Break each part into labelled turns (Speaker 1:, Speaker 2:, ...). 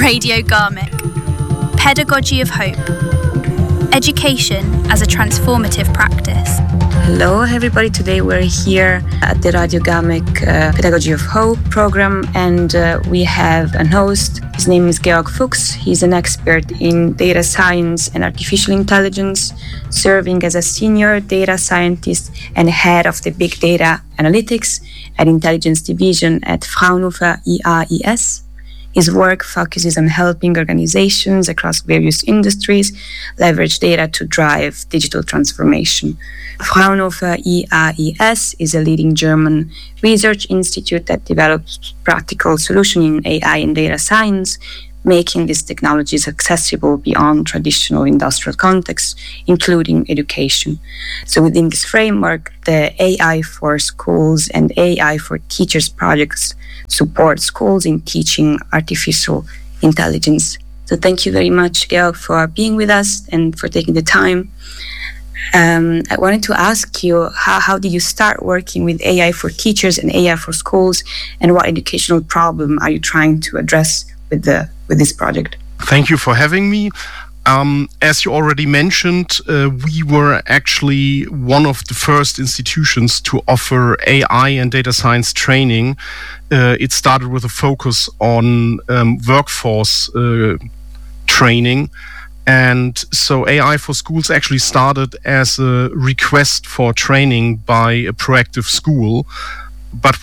Speaker 1: Radio Garmic. Pedagogy of Hope. Education as a transformative practice.
Speaker 2: Hello everybody, today we're here at the Radio Garmic Pedagogy of Hope program, and we have a host. His name is Georg Fuchs. He's an expert in data science and artificial intelligence, serving as a senior data scientist and head of the Big Data Analytics and Intelligence Division at Fraunhofer IAIS. His work focuses on helping organizations across various industries leverage data to drive digital transformation. Fraunhofer IAIS is a leading German research institute that develops practical solutions in AI and data science, making these technologies accessible beyond traditional industrial contexts, including education. So within this framework, the AI for Schools and AI for Teachers projects support schools in teaching artificial intelligence. So thank you very much, Georg, for being with us and for taking the time. I wanted to ask you, how did you start working with AI for teachers and AI for schools, and what educational problem are you trying to address with this project?
Speaker 3: Thank you for having me. As you already mentioned, we were actually one of the first institutions to offer AI and data science training. It started with a focus on workforce training. And so AI for Schools actually started as a request for training by a proactive school. But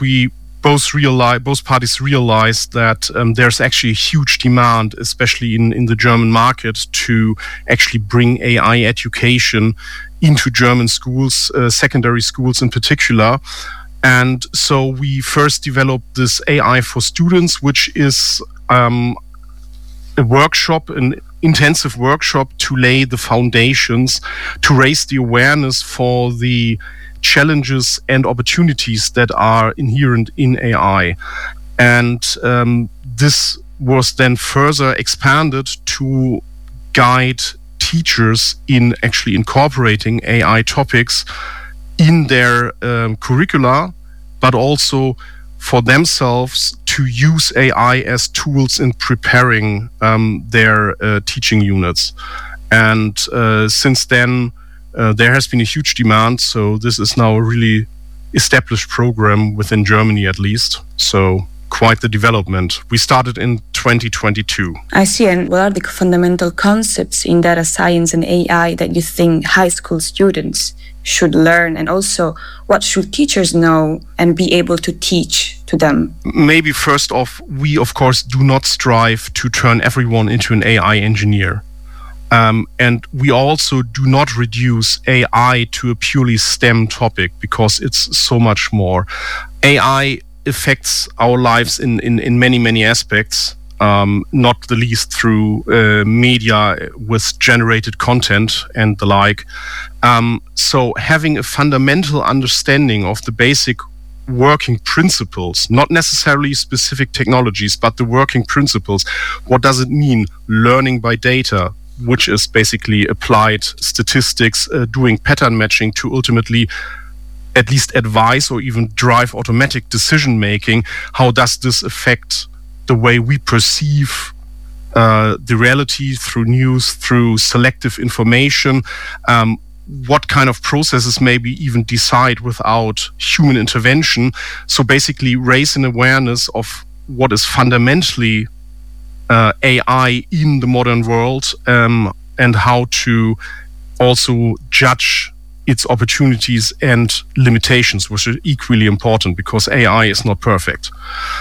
Speaker 3: both parties realized that there's actually a huge demand, especially in the German market, to actually bring AI education into German schools, secondary schools in particular. And so we first developed this AI for Students, which is a workshop, an intensive workshop to lay the foundations, to raise the awareness for the challenges and opportunities that are inherent in AI. And this was then further expanded to guide teachers in actually incorporating AI topics in their curricula, but also for themselves to use AI as tools in preparing their teaching units. And since then, there has been a huge demand, so this is now a really established program within Germany at least. So quite the development. We started in 2022.
Speaker 2: I see. And what are the fundamental concepts in data science and AI that you think high school students should learn? And also, what should teachers know and be able to teach to them?
Speaker 3: Maybe first off, we of course do not strive to turn everyone into an AI engineer. And we also do not reduce AI to a purely STEM topic, because it's so much more. AI affects our lives in many, many aspects, not the least through media with generated content and the like. So having a fundamental understanding of the basic working principles, not necessarily specific technologies, but the working principles. What does it mean? Learning by data, which is basically applied statistics, doing pattern matching to ultimately at least advise or even drive automatic decision making. How does this affect the way we perceive the reality through news, through selective information? What kind of processes maybe even decide without human intervention? So basically raise an awareness of what is fundamentally AI in the modern world, and how to also judge its opportunities and limitations, which are equally important because AI is not perfect.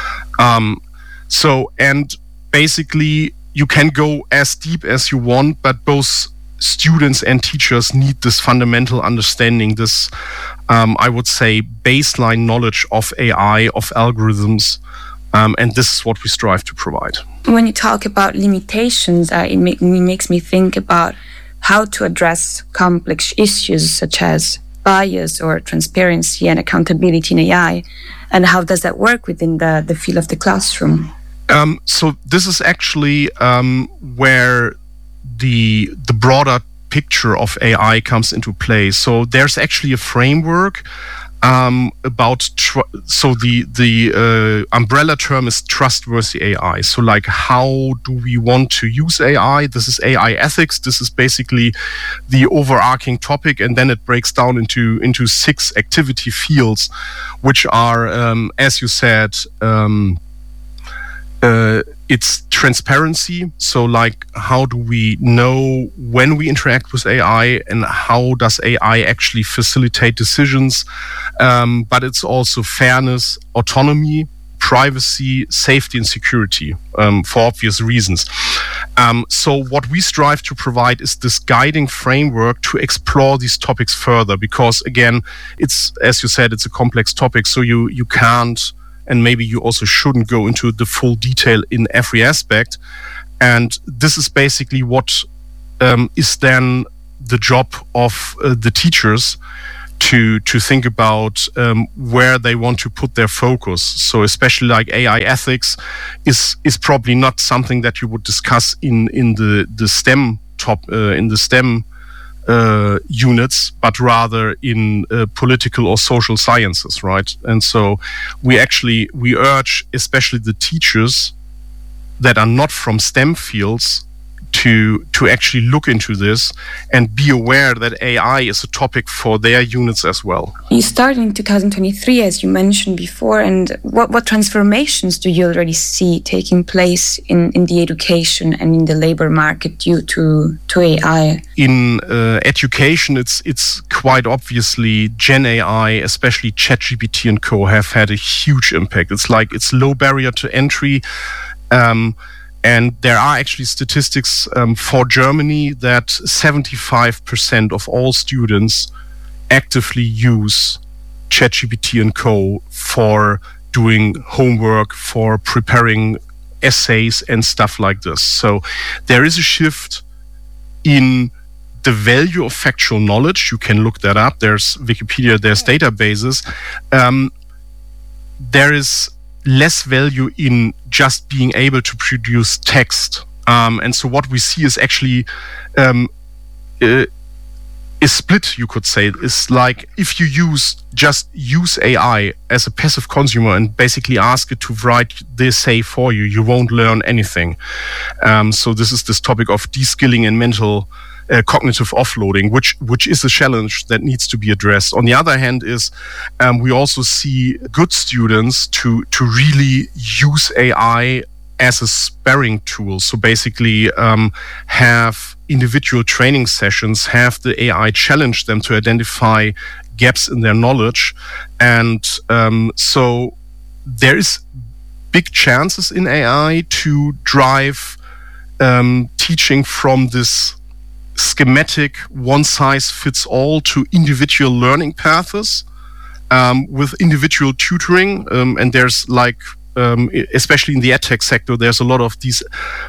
Speaker 3: And basically you can go as deep as you want, but both students and teachers need this fundamental understanding, this, I would say, baseline knowledge of AI, of algorithms, and this is what we strive to provide.
Speaker 2: When you talk about limitations, it makes me think about how to address complex issues such as bias or transparency and accountability in AI, and how does that work within the field of the classroom?
Speaker 3: So this is actually where the broader picture of AI comes into play. So there's actually a framework about so the umbrella term is trustworthy AI. So like, how do we want to use AI? This is AI ethics. This is basically the overarching topic, and then it breaks down into 6 activity fields, which are, as you said, it's transparency. So like, how do we know when we interact with AI, and how does AI actually facilitate decisions? But it's also fairness, autonomy, privacy, safety, and security, for obvious reasons. So what we strive to provide is this guiding framework to explore these topics further, because again, it's, as you said, it's a complex topic, so you can't, and maybe you also shouldn't go into the full detail in every aspect. And this is basically what is then the job of the teachers to think about where they want to put their focus. So especially like AI ethics is probably not something that you would discuss in the STEM units, but rather in political or social sciences, right? And so we urge especially the teachers that are not from STEM fields to actually look into this and be aware that AI is a topic for their units as well.
Speaker 2: You started in 2023, as you mentioned before, and what transformations do you already see taking place in the education and in the labor market due to AI?
Speaker 3: In education, it's quite obviously Gen AI, especially ChatGPT and co, have had a huge impact. It's low barrier to entry. And there are actually statistics for Germany that 75% of all students actively use ChatGPT and co for doing homework, for preparing essays and stuff like this. So there is a shift in the value of factual knowledge. You can look that up. There's Wikipedia, there's databases. There is less value in just being able to produce text. And so what we see is actually is split, you could say. It's like, if you use AI as a passive consumer and basically ask it to write the essay for you, you won't learn anything. So this is this topic of de-skilling and mental cognitive offloading, which is a challenge that needs to be addressed. On the other hand, we also see good students to really use AI as a sparring tool. So basically have individual training sessions, have the AI challenge them to identify gaps in their knowledge. And so there is big chances in AI to drive teaching from this schematic one-size-fits-all to individual learning paths with individual tutoring. And there's like, especially in the edtech sector, there's a lot of these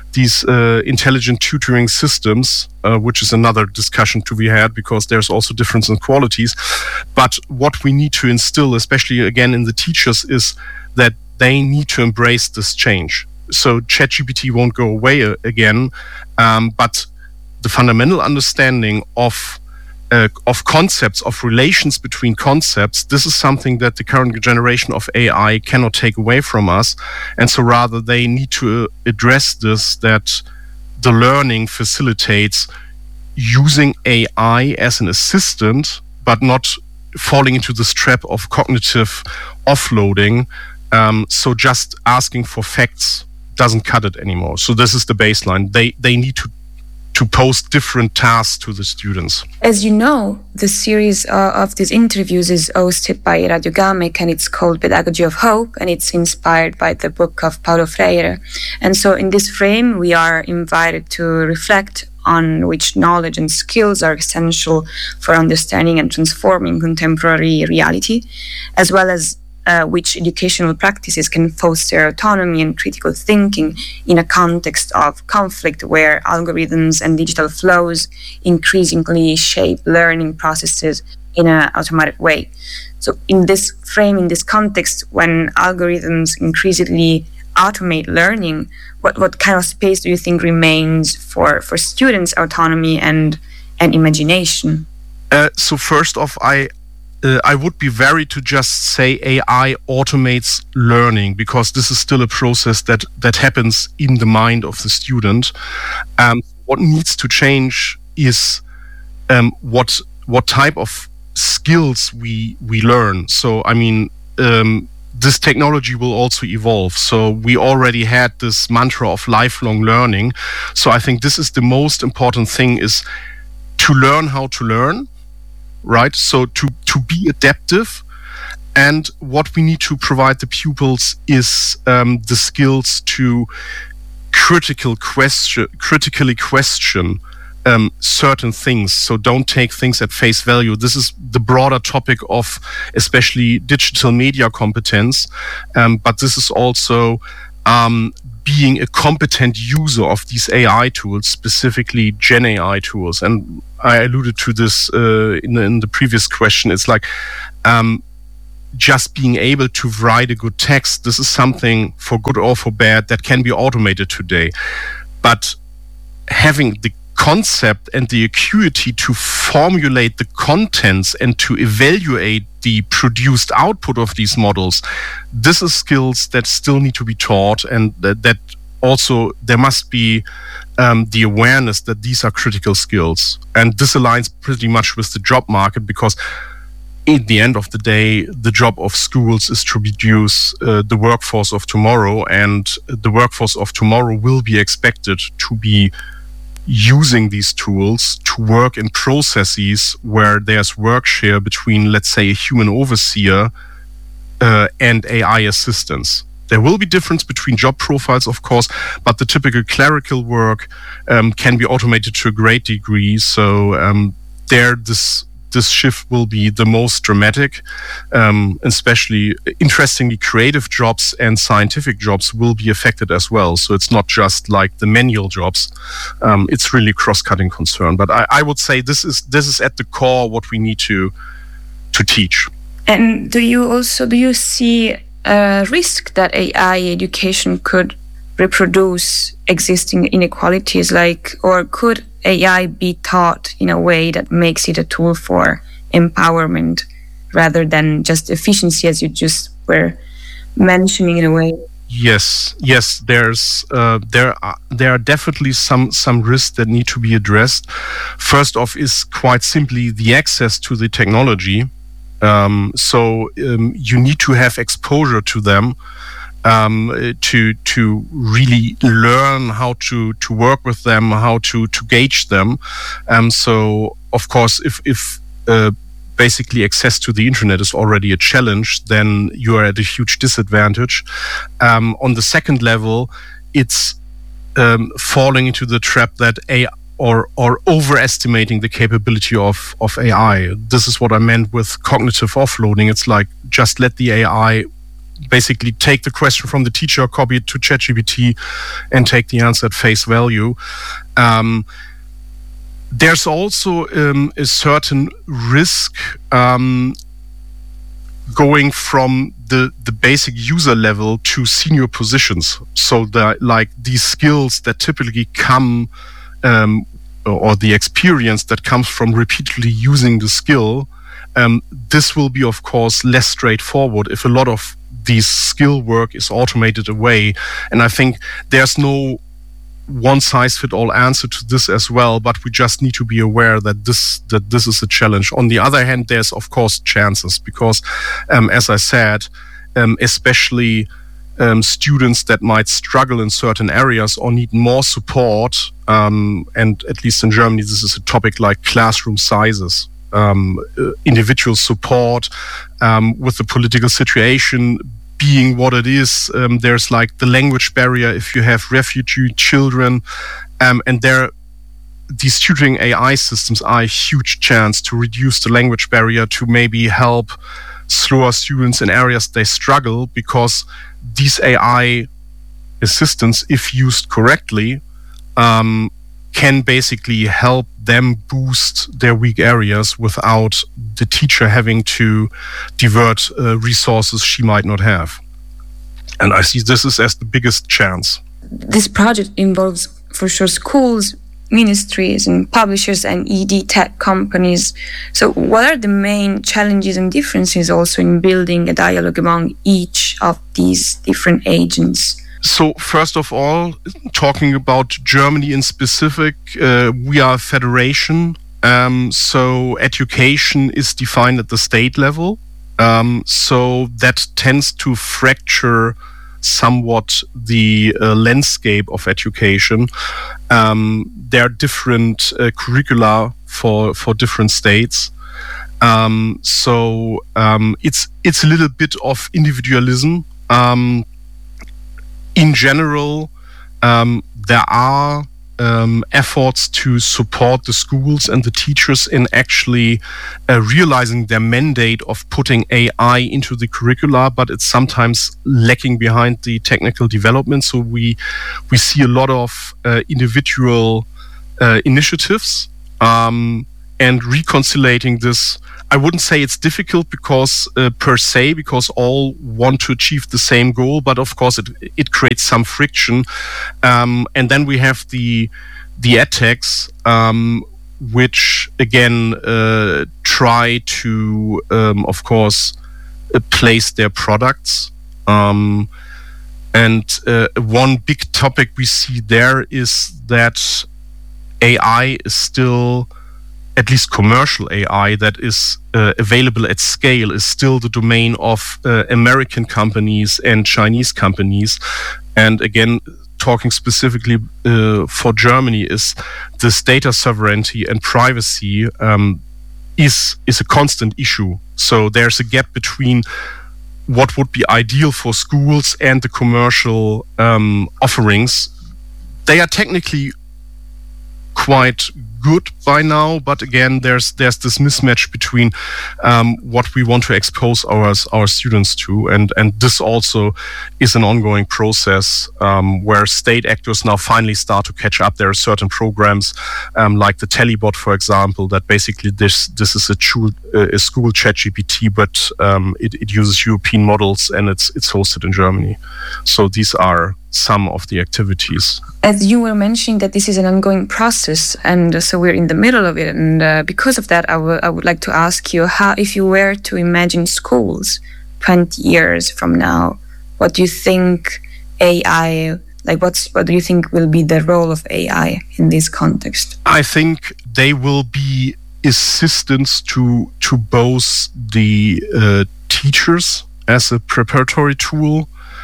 Speaker 3: intelligent tutoring systems, which is another discussion to be had, because there's also difference in qualities. But what we need to instill, especially again in the teachers, is that they need to embrace this change. So ChatGPT won't go away again, but the fundamental understanding of concepts, of relations between concepts, this is something that the current generation of AI cannot take away from us. And so rather they need to address this, that the learning facilitates using AI as an assistant, but not falling into this trap of cognitive offloading. So just asking for facts doesn't cut it anymore. So this is the baseline. They need to pose different tasks to the students.
Speaker 2: As you know, the series of these interviews is hosted by Radio GAMEC, and it's called Pedagogy of Hope, and it's inspired by the book of Paulo Freire. And so in this frame, we are invited to reflect on which knowledge and skills are essential for understanding and transforming contemporary reality, as well as which educational practices can foster autonomy and critical thinking in a context of conflict where algorithms and digital flows increasingly shape learning processes in an automatic way. So in this frame, in this context, when algorithms increasingly automate learning, what kind of space do you think remains for students' autonomy and imagination?
Speaker 3: So first off, I would be wary to just say AI automates learning, because this is still a process that happens in the mind of the student. What needs to change is what type of skills we learn. So, I mean, this technology will also evolve. So we already had this mantra of lifelong learning. So I think this is the most important thing, is to learn how to learn, right? So to be adaptive. And what we need to provide the pupils is the skills to critically question certain things. So don't take things at face value. This is the broader topic of especially digital media competence, but this is also being a competent user of these AI tools, specifically Gen AI tools. And I alluded to this in the previous question. It's like just being able to write a good text. This is something, for good or for bad, that can be automated today. But having the concept and the acuity to formulate the contents and to evaluate the produced output of these models, this is skills that still need to be taught, and that also there must be the awareness that these are critical skills. And this aligns pretty much with the job market, because in the end of the day, the job of schools is to produce the workforce of tomorrow, and the workforce of tomorrow will be expected to be using these tools to work in processes where there's work share between, let's say, a human overseer and AI assistants. There will be difference between job profiles, of course, but the typical clerical work can be automated to a great degree. So this shift will be the most dramatic, especially, interestingly, creative jobs and scientific jobs will be affected as well. So it's not just like the manual jobs. It's really cross-cutting concern. But I would say this is at the core what we need to teach.
Speaker 2: And do you see a risk that AI education could reproduce existing inequalities, or could AI be taught in a way that makes it a tool for empowerment rather than just efficiency, as you just were mentioning in a way?
Speaker 3: Yes. There's there are definitely some risks that need to be addressed. First off is quite simply the access to the technology. So you need to have exposure to them to really learn how to work with them, how to gauge them. So of course, if basically access to the internet is already a challenge, then you are at a huge disadvantage. On the second level, it's falling into the trap that AI or overestimating the capability of AI. This is what I meant with cognitive offloading. It's like, just let the AI basically take the question from the teacher, copy it to ChatGPT, and take the answer at face value. There's also a certain risk going from the basic user level to senior positions. So these skills that typically come, or the experience that comes from repeatedly using the skill, this will be, of course, less straightforward if a lot of these skill work is automated away. And I think there's no one-size-fit-all answer to this as well, but we just need to be aware that this is a challenge. On the other hand, there's, of course, chances, because, as I said, especially students that might struggle in certain areas or need more support, and at least in Germany, this is a topic like classroom sizes, individual support, with the political situation being what it is. There's like the language barrier if you have refugee children, and these tutoring AI systems are a huge chance to reduce the language barrier, to maybe help slower students in areas they struggle, because these AI assistants, if used correctly, can basically help them boost their weak areas without the teacher having to divert resources she might not have. And I see this as the biggest chance.
Speaker 2: This project involves, for sure, schools ministries and publishers and ED tech companies. So what are the main challenges and differences also in building a dialogue among each of these different agents?
Speaker 3: So first of all, talking about Germany in specific, we are a federation. So education is defined at the state level. So that tends to fracture somewhat the landscape of education. There are different curricula for different states. So it's a little bit of individualism. In general, there are efforts to support the schools and the teachers in actually realizing their mandate of putting AI into the curricula, but it's sometimes lacking behind the technical development. So we see a lot of individual initiatives and reconciliating this. I wouldn't say it's difficult because because all want to achieve the same goal, but of course it creates some friction. And then we have the edtechs, which again try to, of course, place their products. And one big topic we see there is that AI is still, at least commercial AI that is available at scale, is still the domain of American companies and Chinese companies. And again, talking specifically for Germany, is this data sovereignty and privacy is a constant issue. So there's a gap between what would be ideal for schools and the commercial offerings. They are technically quite good by now, but again, there's this mismatch between what we want to expose our students to, and this also is an ongoing process where state actors now finally start to catch up. There are certain programs like the Telebot, for example, that basically this is a school ChatGPT, but it uses European models and it's hosted in Germany. So these are some of the activities.
Speaker 2: As you were mentioning that this is an ongoing process, and so we're in the middle of it, and because of that I would like to ask you, how, if you were to imagine schools 20 years from now, what do you think AI, what do you think will be the role of AI in this context?
Speaker 3: I think they will be assistants to both the teachers as a preparatory tool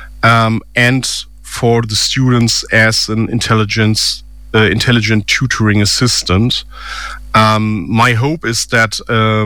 Speaker 3: and for the students as an intelligent tutoring assistant. My hope is that,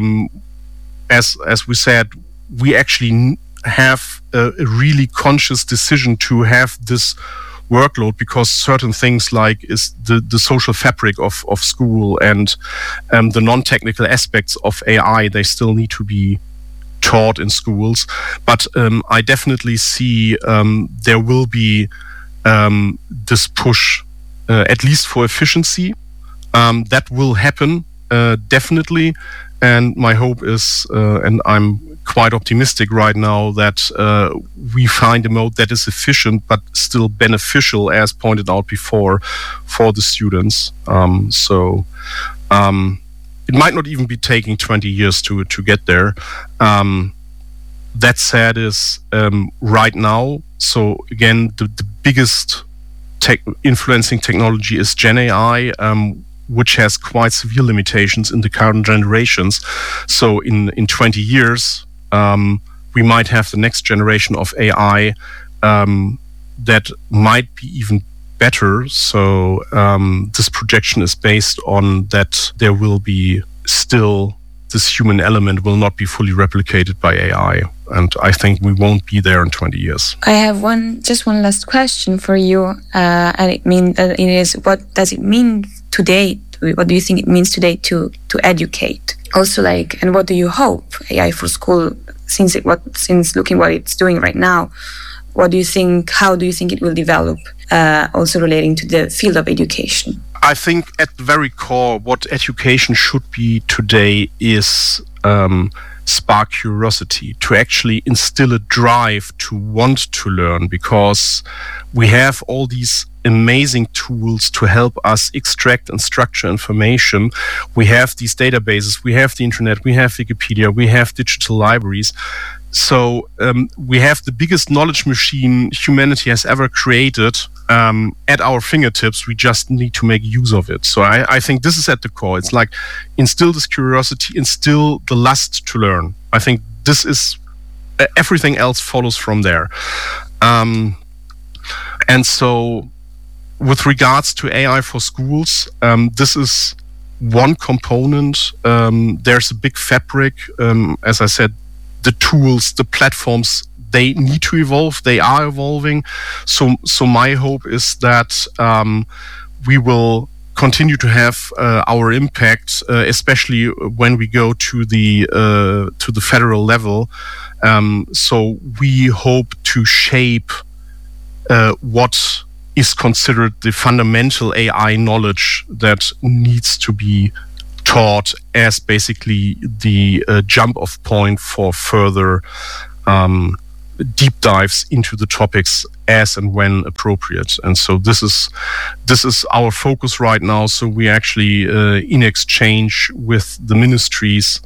Speaker 3: as we said, we actually have a really conscious decision to have this workload, because certain things like is the social fabric of school and the non-technical aspects of AI, they still need to be taught in schools. But I definitely see there will be this push, at least for efficiency. That will happen, definitely. And my hope is, and I'm quite optimistic right now, that we find a mode that is efficient but still beneficial, as pointed out before, for the students. It might not even be taking 20 years to get there. That said, is right now, so again, the biggest influencing technology is Gen AI, which has quite severe limitations in the current generations. So in 20 years, we might have the next generation of AI that might be even better. So this projection is based on that there will be still this human element will not be fully replicated by AI. And I think we won't be there in 20 years.
Speaker 2: I have one last question for you. And it is, what does it mean today? What do you think it means today to educate? Also, and what do you hope AI for school, since looking what it's doing right now, what do you think, how do you think it will develop, also relating to the field of education?
Speaker 3: I think at the very core, what education should be today is spark curiosity, to actually instill a drive to want to learn, because we have all these amazing tools to help us extract and structure information. We have these databases, we have the internet, we have Wikipedia, we have digital libraries. So we have the biggest knowledge machine humanity has ever created at our fingertips. We just need to make use of it. So I think this is at the core. It's like instill this curiosity, instill the lust to learn. I think this is everything else follows from there. And so with regards to AI for schools, this is one component. There's a big fabric. As I said, the tools, the platforms, they need to evolve. They are evolving. So my hope is that we will continue to have our impact, especially when we go to the federal level. So we hope to shape what is considered the fundamental AI knowledge that needs to be taught as basically the jump-off point for further deep dives into the topics as and when appropriate. And so this is our focus right now. So we actually in exchange with the ministries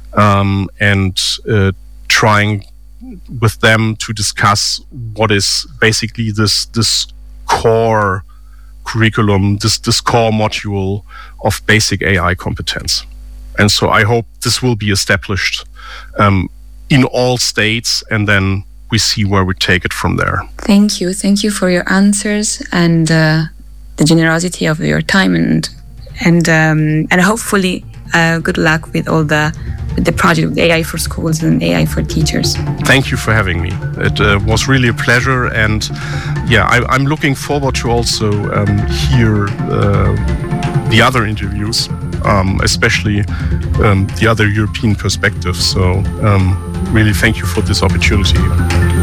Speaker 3: and trying with them to discuss what is basically this core curriculum, this core module of basic AI competence. And so I hope this will be established in all states, and then we see where we take it from there.
Speaker 2: Thank you for your answers and the generosity of your time, and hopefully good luck with all the project, AI for schools and AI for teachers.
Speaker 3: Thank you for having me. It was really a pleasure, and yeah, I'm looking forward to also hear the other interviews, especially the other European perspectives. So really thank you for this opportunity.